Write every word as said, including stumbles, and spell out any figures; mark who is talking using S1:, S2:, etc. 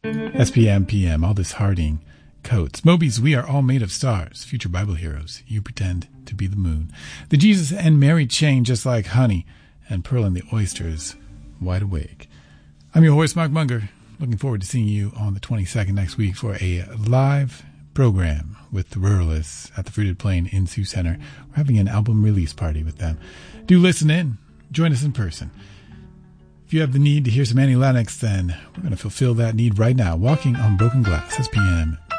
S1: S P M P M, Aldous Harding, Coates. Moby's We Are All Made of Stars, Future Bible Heroes. You Pretend to Be the Moon. The Jesus and Mary Chain, Just Like Honey, and Pearl and the Oysters, Wide Awake. I'm your host, Mark Munger. Looking forward to seeing you on the twenty-second next week for a live program with the Ruralists at the Fruited Plain in Sioux Center. We're having an album release party with them. Do listen in. Join us in person. If you have the need to hear some Annie Lennox, then we're going to fulfill that need right now. Walking on Broken Glass, S P M